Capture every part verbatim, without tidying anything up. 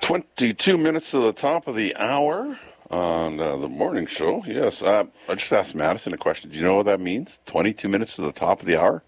twenty-two minutes to the top of the hour on uh, the morning show. Yes, uh, I just asked Madison a question. Do you know what that means? twenty-two minutes to the top of the hour?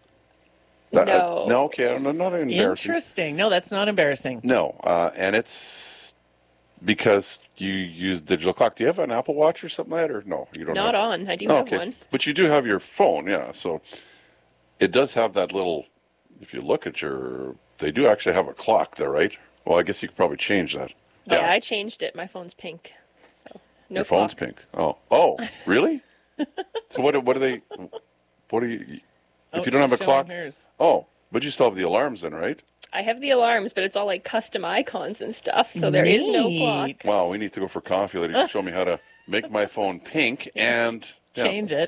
That, no. Uh, no, okay, no, not embarrassing. Interesting. No, that's not embarrassing. No, uh, and it's because you use digital clock. Do you have an Apple Watch or something like that? Or no, you don't Not have... on. I do oh, have okay. one. But you do have your phone, yeah. So it does have that little, if you look at your, they do actually have a clock there, right? Well, I guess you could probably change that. Yeah, yeah I changed it. My phone's pink. So no Your clock. phone's pink. Oh, oh, really? So what? What do they? What do you? If Oh, you don't have a she's clock, showing hers. oh, but you still have the alarms then, right? I have the alarms, but it's all like custom icons and stuff, so there is no clock. Neat. Wow, we need to go for coffee later. You can show me how to make my phone pink and yeah. Change it.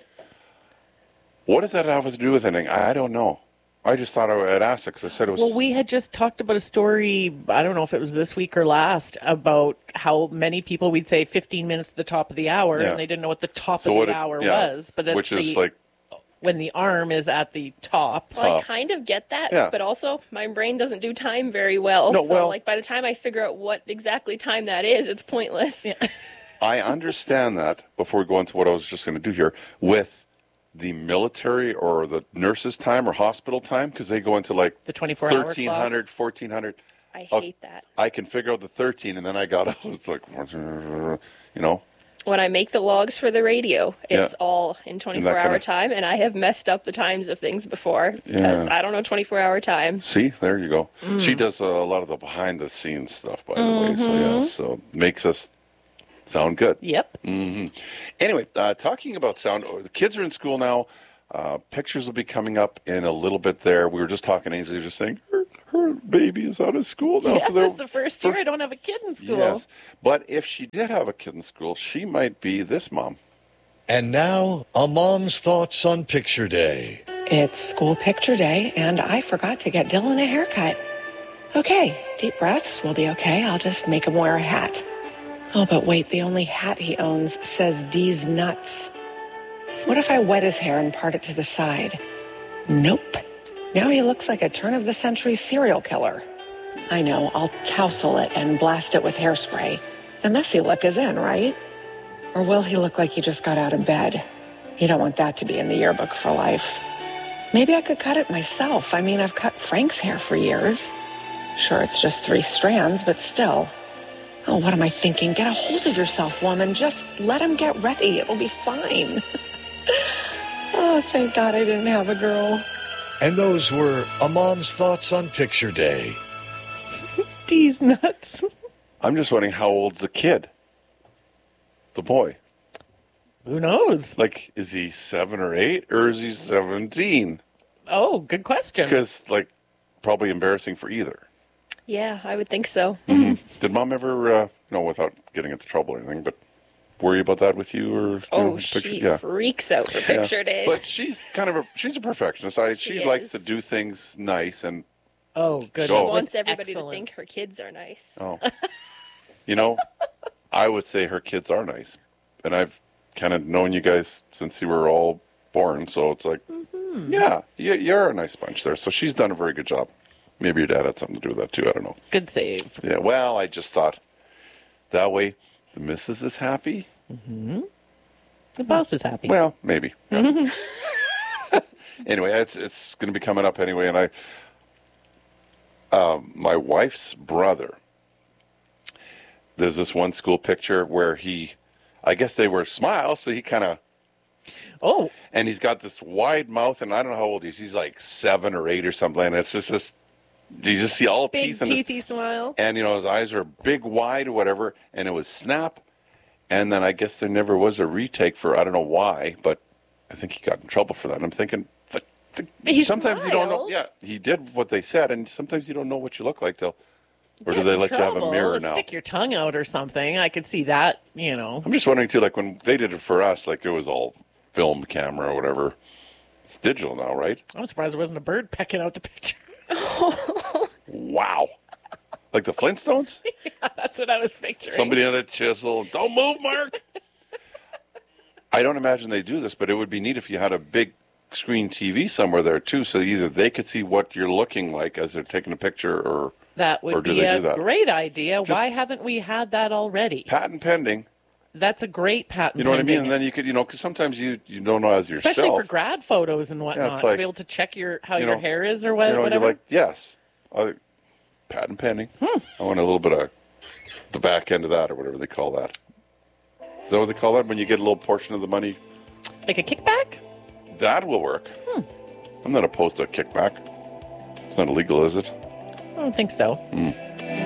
What does that have to do with anything? I don't know. I just thought I would ask it because I said it was. Well, we had just talked about a story, I don't know if it was this week or last, about how many people we'd say fifteen minutes to the top of the hour, Yeah. and they didn't know what the top So of what the it- hour yeah, was. But that's which is the, like when the arm is at the top. Well, I Top. kind of get that, Yeah. but also my brain doesn't do time very well. No, so, well- like, by the time I figure out what exactly time that is, it's pointless. Yeah. I understand that. Before we go into what I was just going to do here with the military or the nurses' time or hospital time, because they go into like The twenty-four hour thirteen hundred, fourteen hundred. I Oh, hate that. I can figure out the thirteen, and then I got it's like, you know. When I make the logs for the radio, it's Yeah. all in twenty-four hour kinda- time, and I have messed up the times of things before because Yeah. I don't know twenty-four hour time. See, there you go. Mm. She does uh, a lot of the behind the scenes stuff, by the way. So yeah, so makes us sound good. Yep. Anyway, uh, talking about sound, oh, the kids are in school now. Uh, pictures will be coming up in a little bit there. We were just talking, Ainsley was just saying, her, her baby is out of school now. Yeah, so they're- this is the first year I don't have a kid in school. Yes. But if she did have a kid in school, she might be this mom. And now, a mom's thoughts on picture day. It's school picture day, and I forgot to get Dylan a haircut. Okay, deep breaths, we'll be okay. I'll just make him wear a hat. Oh, but wait, the only hat he owns says D's nuts. What if I wet his hair and part it to the side? Nope. Now he looks like a turn-of-the-century serial killer. I know, I'll tousle it and blast it with hairspray. The messy look is in, right? Or will he look like he just got out of bed? You don't want that to be in the yearbook for life. Maybe I could cut it myself. I mean, I've cut Frank's hair for years. Sure, it's just three strands, but still. Oh, what am I thinking? Get a hold of yourself, woman. Just let him get ready. It'll be fine. Oh, thank God I didn't have a girl. And those were a mom's thoughts on picture day. D's nuts. I'm just wondering how old's the kid? The boy. Who knows? Like, is he seven or eight, or is he seventeen? Oh, good question. Because, like, probably embarrassing for either. Yeah, I would think so. Did mom ever, uh, no, without getting into trouble or anything, but worry about that with you or? You Oh, know, she picture- yeah. freaks out for Yeah. picture days. But she's kind of a she's a perfectionist. I, she She likes to is. do things nice and Oh, good. So- She wants everybody to think her kids are nice. oh, you know, I would say her kids are nice, and I've kind of known you guys since you were all born, so it's like, yeah, you, you're a nice bunch there. So she's done a very good job. Maybe your dad had something to do with that too. I don't know. Good save. Yeah. Well, I just thought that way the missus is happy. The boss is happy. Well, maybe. Yeah. Anyway, it's it's going to be coming up anyway, and I, um, my wife's brother. There's this one school picture where he, I guess they were smiles, so he kind of, oh, and he's got this wide mouth, and I don't know how old he is. He's like seven or eight or something, and it's just this. Do you just see all the big teeth in his, teethy smile. and you know his eyes are big, wide, or whatever, and it was snap. And then I guess there never was a retake for I don't know why, but I think he got in trouble for that. And I'm thinking, but the, He sometimes you don't know. smiled. Yeah, he did what they said, and sometimes you don't know what you look like till. Or do Get they in let you have a trouble, mirror now? Stick your tongue out or something. I could see that, you know. I'm just wondering too, like when they did it for us, like it was all film camera or whatever. It's digital now, right? I'm surprised there wasn't a bird pecking out the picture. Wow. Like the Flintstones? That's what I was picturing. Somebody on a chisel. Don't move, Mark. I don't imagine they do this, but it would be neat if you had a big screen T V somewhere there too, so either they could see what you're looking like as they're taking a picture, or That Or would do be they a do that? great idea. Just- Why haven't we had that already? Patent pending. That's a great patent. You know what I mean? pending. And then you could, you know, because sometimes you, you don't know as yourself. Especially for grad photos and whatnot, it's to like, be able to check your how you your know, hair is or what, You know, whatever. you're like, yes, uh, patent pending. Hmm. I want a little bit of the back end of that or whatever they call that. Is that what they call that when you get a little portion of the money? Like a kickback? That will work. Hmm. I'm not opposed to a kickback. It's not illegal, is it? I don't think so. Mm.